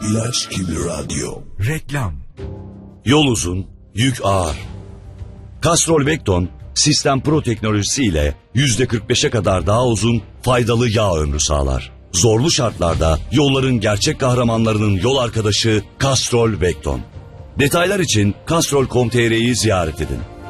İlaç gibi radyo. Reklam. Yol uzun, yük ağır. Castrol Vecton, Sistem Pro teknolojisiyle %45'e kadar daha uzun, faydalı yağ ömrü sağlar. Zorlu şartlarda yolların gerçek kahramanlarının yol arkadaşı Castrol Vecton. Detaylar için castrol.com.tr'yi ziyaret edin.